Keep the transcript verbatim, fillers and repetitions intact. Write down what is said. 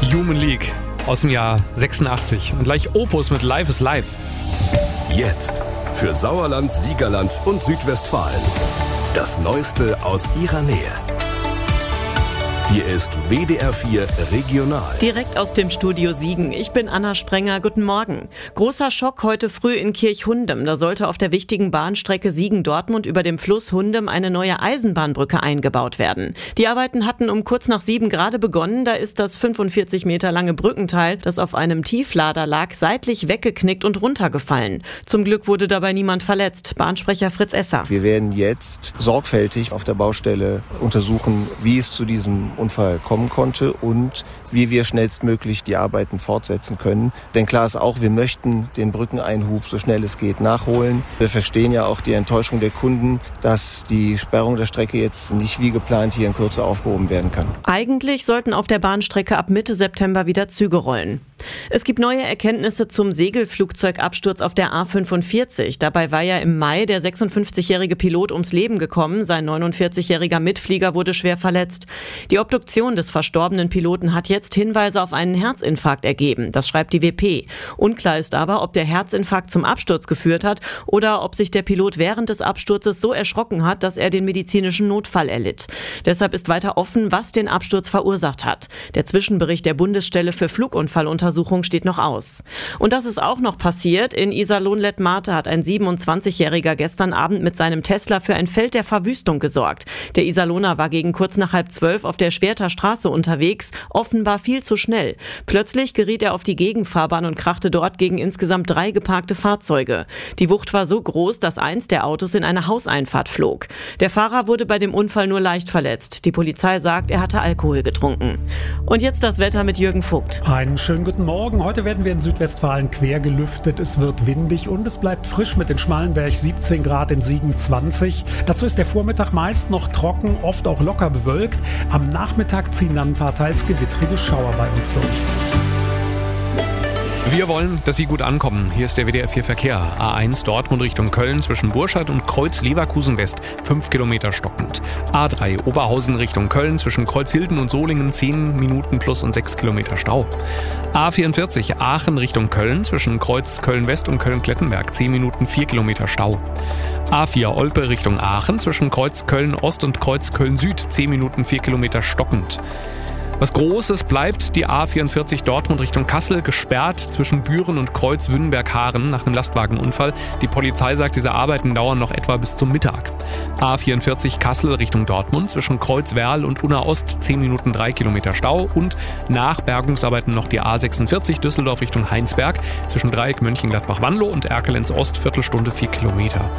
Human League aus dem Jahr sechsundachtzig. Und gleich Opus mit Life is Life. Jetzt für Sauerland, Siegerland und Südwestfalen. Das Neueste aus ihrer Nähe. Hier ist W D R vier Regional. Direkt aus dem Studio Siegen. Ich bin Anna Sprenger. Guten Morgen. Großer Schock heute früh in Kirchhundem. Da sollte auf der wichtigen Bahnstrecke Siegen-Dortmund über dem Fluss Hundem eine neue Eisenbahnbrücke eingebaut werden. Die Arbeiten hatten um kurz nach sieben gerade begonnen. Da ist das fünfundvierzig Meter lange Brückenteil, das auf einem Tieflader lag, seitlich weggeknickt und runtergefallen. Zum Glück wurde dabei niemand verletzt. Bahnsprecher Fritz Esser. Wir werden jetzt sorgfältig auf der Baustelle untersuchen, wie es zu diesem Unfall kommen konnte und wie wir schnellstmöglich die Arbeiten fortsetzen können. Denn klar ist auch, wir möchten den Brückeneinhub so schnell es geht nachholen. Wir verstehen ja auch die Enttäuschung der Kunden, dass die Sperrung der Strecke jetzt nicht wie geplant hier in Kürze aufgehoben werden kann. Eigentlich sollten auf der Bahnstrecke ab Mitte September wieder Züge rollen. Es gibt neue Erkenntnisse zum Segelflugzeugabsturz auf der A fünfundvierzig. Dabei war ja im Mai der sechsundfünfzigjährige Pilot ums Leben gekommen. Sein neunundvierzigjähriger Mitflieger wurde schwer verletzt. Die Obduktion des verstorbenen Piloten hat jetzt Hinweise auf einen Herzinfarkt ergeben. Das schreibt die W P. Unklar ist aber, ob der Herzinfarkt zum Absturz geführt hat oder ob sich der Pilot während des Absturzes so erschrocken hat, dass er den medizinischen Notfall erlitt. Deshalb ist weiter offen, was den Absturz verursacht hat. Der Zwischenbericht der Bundesstelle für Flugunfalluntersuchung steht noch aus. Und das ist auch noch passiert. In Iserlohn-Lettmate hat ein siebenundzwanzigjähriger gestern Abend mit seinem Tesla für ein Feld der Verwüstung gesorgt. Der Iserlohner war gegen kurz nach halb zwölf auf der Schwerter Straße unterwegs, offenbar viel zu schnell. Plötzlich geriet er auf die Gegenfahrbahn und krachte dort gegen insgesamt drei geparkte Fahrzeuge. Die Wucht war so groß, dass eins der Autos in eine Hauseinfahrt flog. Der Fahrer wurde bei dem Unfall nur leicht verletzt. Die Polizei sagt, er hatte Alkohol getrunken. Und jetzt das Wetter mit Jürgen Vogt. Einen schönen guten Morgen. Heute werden wir in Südwestfalen quer gelüftet. Es wird windig und es bleibt frisch mit den Schmallenberg siebzehn Grad, in Siegen zwanzig. Dazu ist der Vormittag meist noch trocken, oft auch locker bewölkt. Am Nachmittag ziehen dann ein paar teils gewittrige Schauer bei uns durch. Wir wollen, dass Sie gut ankommen. Hier ist der W D R vier Verkehr. A eins Dortmund Richtung Köln zwischen Burscheid und Kreuz Leverkusen West fünf Kilometer stockend. A drei Oberhausen Richtung Köln zwischen Kreuzhilden und Solingen zehn Minuten plus und sechs Kilometer Stau. A vierundvierzig Aachen Richtung Köln zwischen Kreuz Köln West und Köln-Klettenberg zehn Minuten vier Kilometer Stau. A vier Olpe Richtung Aachen zwischen Kreuz Köln Ost und Kreuz Köln Süd zehn Minuten vier Kilometer stockend. Was Großes bleibt die A vierundvierzig Dortmund Richtung Kassel gesperrt zwischen Büren und Kreuz Wünnberg-Haaren nach einem Lastwagenunfall. Die Polizei sagt, diese Arbeiten dauern noch etwa bis zum Mittag. A vierundvierzig Kassel Richtung Dortmund zwischen Kreuz Werl und Unna Ost zehn Minuten drei Kilometer Stau und nach Bergungsarbeiten noch die A sechsundvierzig Düsseldorf Richtung Heinsberg zwischen Dreieck Mönchengladbach-Wanlo und Erkelenz Ost Viertelstunde vier Kilometer.